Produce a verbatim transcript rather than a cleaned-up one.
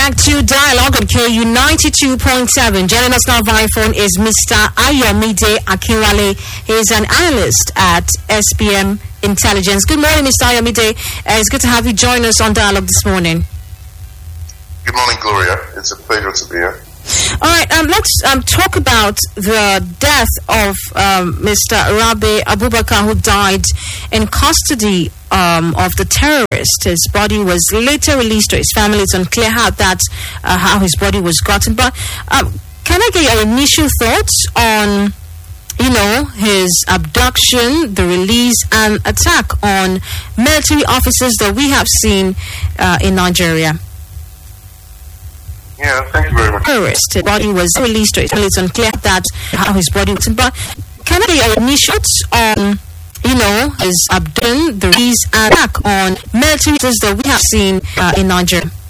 back to Dialogue on K U ninety-two point seven. Joining us now via phone is Mister Ayomide Akinwale. He is an analyst at S P M Intelligence. Good morning, Mister Ayomide. Uh, it's good to have you join us on Dialogue this morning. Good morning, Gloria. It's a pleasure to be here. All right, um, let's um, talk about the death of um, Mister Rabe Abubakar, who died in custody um, of the terrorist. His body was later released to his family. It's unclear how that, uh, how his body was gotten. But um, can I get your initial thoughts on, you know, his abduction, the release, and attack on military officers that we have seen uh, in Nigeria? Yeah, thank you very much. Terrorist. His body was released to his family. It's unclear that how his body was. But can I get your initial thoughts on, you know, his abduction, the release, and attack on military officers that we have seen uh, in Nigeria?